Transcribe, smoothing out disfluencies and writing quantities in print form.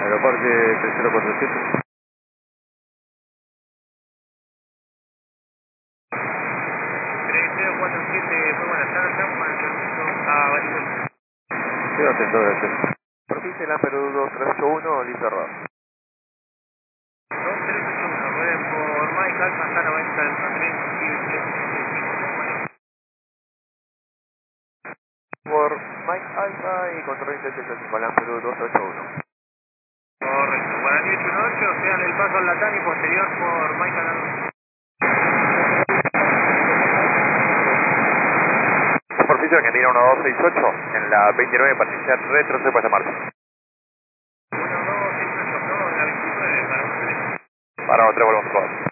Aeroparque 3047. Muy buenas tardes, estamos con el permiso a Bariloche. Sí, atento, gracias. Provincia la Perú 2381, listo Ross. 2381, pueden por Mike Alfa, Santa 90, 13, y 2375. Por Mike Alpha y control 385, la Perú 281. Correcto, Guaraní 88, o sea, del paso al Latán y posterior por Mike Alfa. Superficie Argentina 1268, en la 29 para iniciar retroceso de marcha. 1268, no, en la 29, para un teléfono. Para otra volvemos todos.